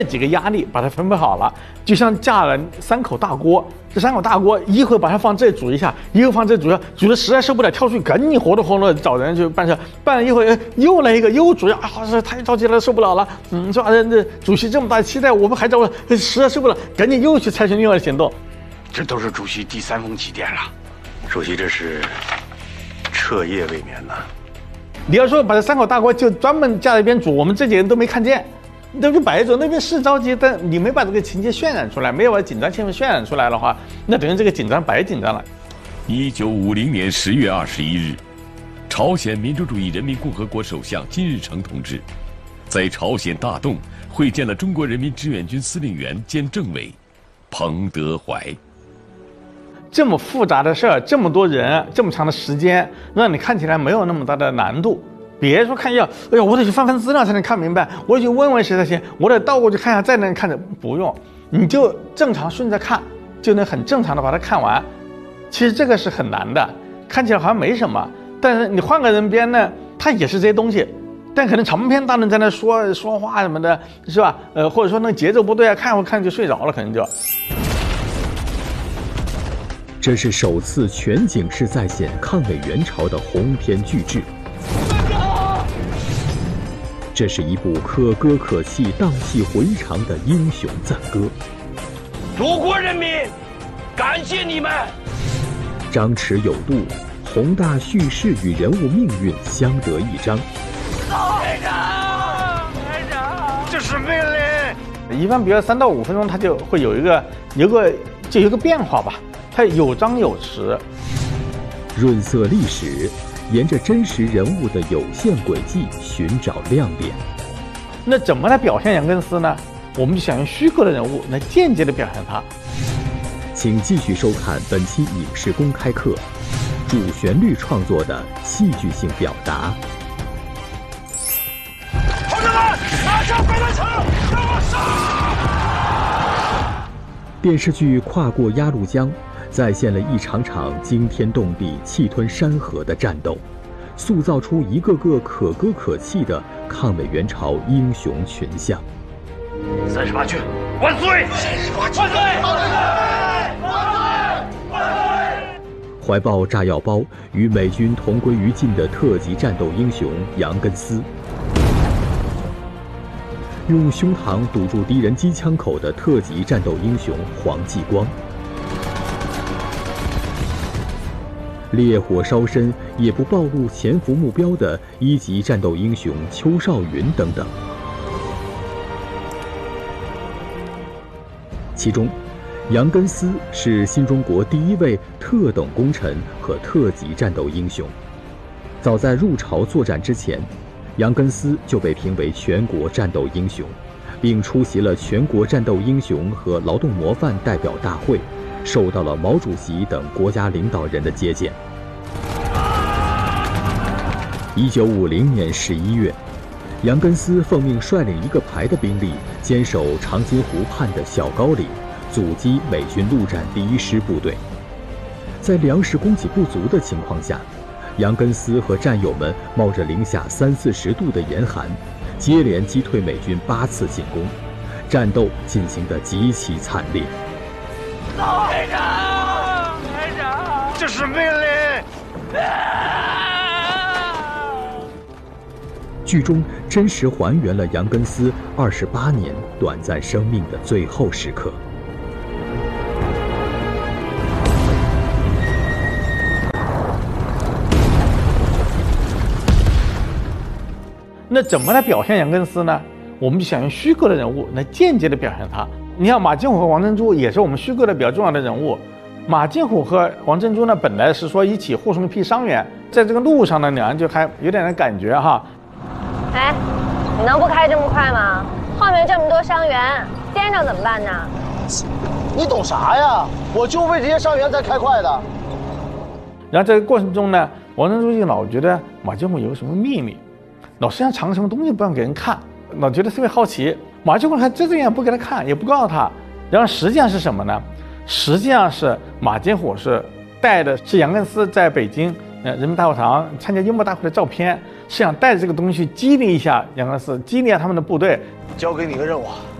几个压力把它分配好了，就像架了3口大锅，这3口大锅一会儿把它放这煮一下，一会儿放这煮一下，煮的实在受不了，跳出去赶紧活动找人去办事，办了一会儿又来一个又煮啊，太着急了，受不了了，说这主席这么大的期待，我们还着实在受不了，赶紧又去采取另外的行动。 这都是主席第3封启电了，主席这是彻夜未眠呐。 你要说把这3口大锅就专门架在一边煮，我们这几个人都没看见。那就摆着，那边是着急，但你没把这个情节渲染出来，没有把紧张气氛渲染出来的话，那等于这个紧张白紧张了。 1950年10月21日，朝鲜民主主义人民共和国首相金日成同志在朝鲜大洞会见了中国人民志愿军司令员兼政委彭德怀。 这么复杂的事儿，这么多人，这么长的时间，让你看起来没有那么大的难度。别说看一下，哎呀，我得去翻资料才能看明白，我得去问问谁才行，我得倒过去看一下再能看着，不用，你就正常顺着看，就能很正常的把它看完。其实这个是很难的，看起来好像没什么，但是你换个人编呢，他也是这些东西，但可能长篇大论在那说话什么的，是吧？或者说那节奏不对啊，看会看就睡着了，可能就。 这是首次全景式再现抗美援朝的鸿篇巨制。这是一部可歌可泣、荡气回肠的英雄赞歌。 祖国人民，感谢你们！ 张弛有度，宏大叙事与人物命运相得益彰。 排长，这是命令。 一般比如3到5分钟，它就会有一个变化吧，它有张有弛， 润色历史。沿着真实人物的有限轨迹寻找亮点。 那怎么来表现杨根思呢？我们就想用虚构的人物来间接的表现他。 请继续收看本期影视公开课，主旋律创作的戏剧性表达。 同志们，拿下飞弹场，让我上！ 电视剧《跨过鸭绿江》再现了一场场惊天动地、气吞山河的战斗，塑造出一个个可歌可泣的抗美援朝英雄群像。 38军万岁！38军万岁！万岁！ 怀抱炸药包与美军同归于尽的特级战斗英雄杨根思，用胸膛堵住敌人机枪口的特级战斗英雄黄继光，烈火烧身也不暴露潜伏目标的1级战斗英雄邱少云等等。其中，杨根思是新中国第1位特等功臣和特级战斗英雄。早在入朝作战之前，杨根思就被评为全国战斗英雄，并出席了全国战斗英雄和劳动模范代表大会，受到了毛主席等国家领导人的接见。1950年11月，杨根思奉命率领1个排的兵力，坚守长津湖畔的小高岭，阻击美军陆战第1师部队。在粮食供给不足的情况下，杨根思和战友们冒着零下30-40度的严寒，接连击退美军8次进攻，战斗进行得极其惨烈。 排长，排长，这是命令！ 剧中真实还原了杨根思28年短暂生命的最后时刻。 那怎么来表现杨根思呢？我们就想用虚构的人物来间接的表现他。你像马金虎和王珍珠也是我们虚构的比较重要的人物。马金虎和王珍珠呢，本来是说一起护送一批伤员，在这个路上呢，两人就还有点感觉哈。 哎，你能不开这么快吗？后面这么多伤员，颠着怎么办呢？ 你懂啥呀？我就为这些伤员才开快的。 然后在这个过程中呢，王珍珠就老觉得马金虎有什么秘密，老是想藏什么东西不让给人看，老觉得特别好奇。马金虎还这样不给他看，也不告诉他。然后实际上是什么呢？实际上是马金虎是带的是杨根思在北京人民大会堂参加幽默大会的照片，是想带着这个东西激励一下杨根思，激励一下他们的部队。 交给你个任务，